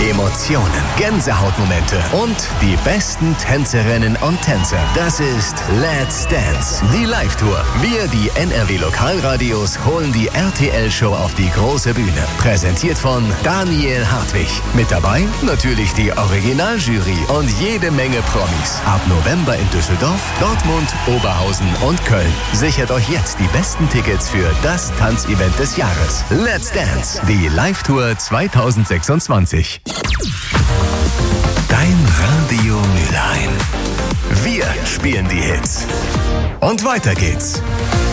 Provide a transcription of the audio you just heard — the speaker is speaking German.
Emotionen, Gänsehautmomente und die besten Tänzerinnen und Tänzer. Das ist Let's Dance, die Live-Tour. Wir, die NRW-Lokalradios, holen die RTL-Show auf die große Bühne. Präsentiert von Daniel Hartwig. Mit dabei natürlich die Originaljury und jede Menge Promis. Ab November in Düsseldorf, Dortmund, Oberhausen und Köln. Sichert euch jetzt die besten Tickets für das Tanzevent des Jahres. Let's Dance, die Live-Tour 2026. Dein Radio Mülheim. Wir spielen die Hits. Und weiter geht's.